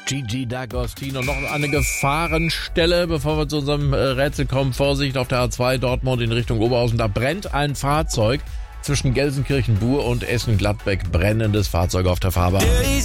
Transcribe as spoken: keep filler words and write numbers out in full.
Gigi D'Agostino. Noch eine Gefahrenstelle, bevor wir zu unserem Rätsel kommen. Vorsicht auf der A zwei Dortmund in Richtung Oberhausen. Da brennt ein Fahrzeug zwischen Gelsenkirchen-Buhr und Essen-Gladbeck. Brennendes Fahrzeug auf der Fahrbahn.